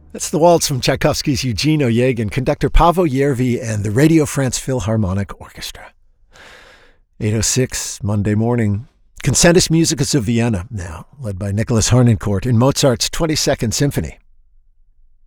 That's the waltz from Tchaikovsky's Eugene Onegin, conductor Paavo Järvi, and the Radio France Philharmonic Orchestra. 8:06, Monday morning. Concertus Musicus of Vienna now, led by Nicholas Harnoncourt in Mozart's 22nd Symphony.